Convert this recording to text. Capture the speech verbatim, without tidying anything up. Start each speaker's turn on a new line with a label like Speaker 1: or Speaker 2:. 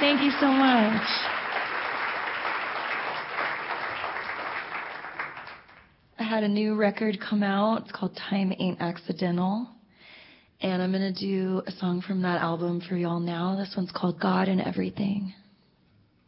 Speaker 1: Thank you so much. I had a new record come out. It's called Time Ain't Accidental. And I'm going to do a song from that album for y'all now. This one's called God and Everything.